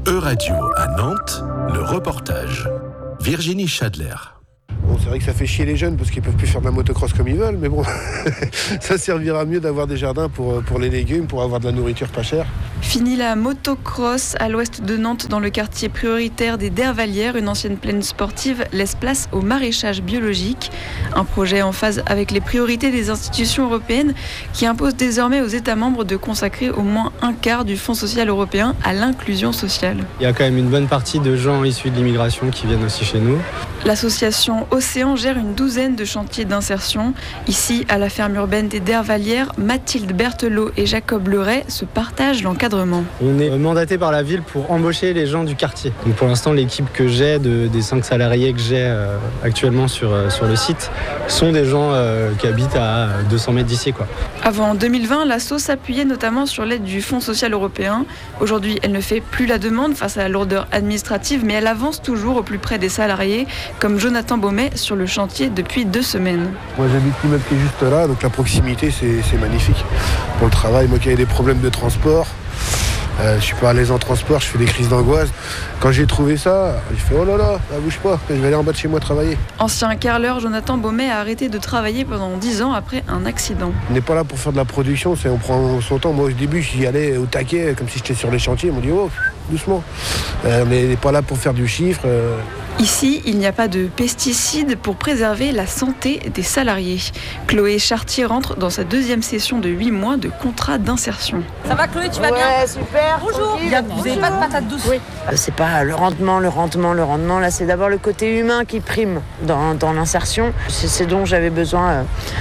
E-Radio à Nantes, le reportage. Virginie Chadler. Bon, c'est vrai que ça fait chier les jeunes parce qu'ils peuvent plus faire de la motocross comme ils veulent, mais bon, ça servira mieux d'avoir des jardins pour les légumes, pour avoir de la nourriture pas chère. Fini la motocross à l'ouest de Nantes, dans le quartier prioritaire des Dervalières. Une ancienne plaine sportive laisse place au maraîchage biologique. Un projet en phase avec les priorités des institutions européennes qui imposent désormais aux États membres de consacrer au moins un quart du Fonds social européen à l'inclusion sociale. Il y a quand même une bonne partie de gens issus de l'immigration qui viennent aussi chez nous. L'association Océan gère une douzaine de chantiers d'insertion. Ici, à la ferme urbaine des Dervalières, Mathilde Berthelot et Jacob Leray se partagent l'encadrement. On est mandaté par la ville pour embaucher les gens du quartier. Donc pour l'instant, l'équipe que j'ai, des 5 salariés que j'ai actuellement sur le site, sont des gens qui habitent à 200 mètres d'ici, quoi. Avant 2020, l'asso s'appuyait notamment sur l'aide du Fonds social européen. Aujourd'hui, elle ne fait plus la demande face à la lourdeur administrative, mais elle avance toujours au plus près des salariés, comme Jonathan Baumet sur le chantier depuis 2 semaines. Moi j'habite l'immeuble qui est juste là, donc la proximité c'est magnifique. Pour le travail, moi qui avais des problèmes de transport, je suis pas à l'aise en transport, je fais des crises d'angoisse. Quand j'ai trouvé ça, j'ai fait oh là là, bouge pas, je vais aller en bas de chez moi travailler. Ancien carreleur, Jonathan Baumet a arrêté de travailler pendant 10 ans après un accident. On n'est pas là pour faire de la production, on prend son temps. Moi au début j'y allais au taquet, comme si j'étais sur les chantiers, ils m'ont dit oh, doucement. On n'est pas là pour faire du chiffre. Ici, il n'y a pas de pesticides pour préserver la santé des salariés. Chloé Chartier rentre dans sa 2e session de 8 mois de contrat d'insertion. Ça va Chloé, tu vas bien? Ouais, super. Bonjour. Vous n'avez pas de patates douces? Oui. C'est pas le rendement. Là, c'est d'abord le côté humain qui prime dans l'insertion. C'est ce dont j'avais besoin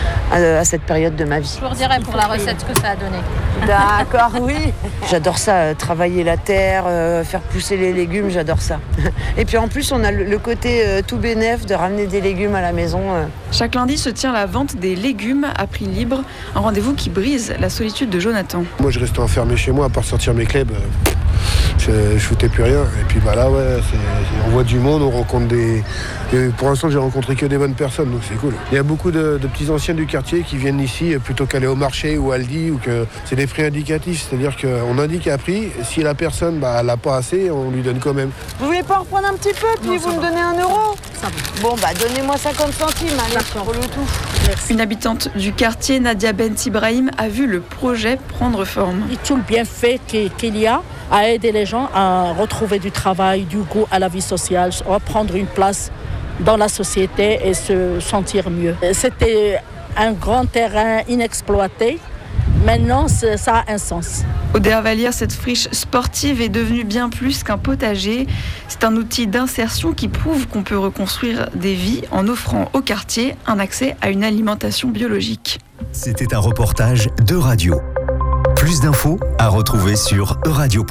à cette période de ma vie. Je vous redirai pour la recette ce que ça a donné. D'accord, oui. J'adore ça, travailler la terre, faire pousser les légumes, j'adore ça. Et puis en plus, on a le côté tout bénef de ramener des légumes à la maison. Chaque lundi se tient la vente des légumes à prix libre, un rendez-vous qui brise la solitude de Jonathan. Moi je restais enfermé chez moi à part sortir mes clubs. Je foutais plus rien. Et puis là, ouais, on voit du monde, on rencontre des... Et pour l'instant, j'ai rencontré que des bonnes personnes, donc c'est cool. Il y a beaucoup de petits anciens du quartier qui viennent ici plutôt qu'aller au marché ou à Aldi, ou que c'est des prix indicatifs, c'est-à-dire qu'on indique un prix, si la personne n'a pas assez, on lui donne quand même. Vous voulez pas en reprendre un petit peu, puis vous me donnez 1 euro? Bon, donnez-moi 50 centimes, allez, pour le tout. Merci. Une habitante du quartier, Nadia Bent Ibrahim, a vu le projet prendre forme. Et tout le bienfait qu'il y a à aider les gens à retrouver du travail, du goût à la vie sociale, reprendre une place dans la société et se sentir mieux. C'était un grand terrain inexploité. Maintenant, ça a un sens. Au Dervalières, cette friche sportive est devenue bien plus qu'un potager. C'est un outil d'insertion qui prouve qu'on peut reconstruire des vies en offrant au quartier un accès à une alimentation biologique. C'était un reportage d'E-Radio. Plus d'infos à retrouver sur euradio.com.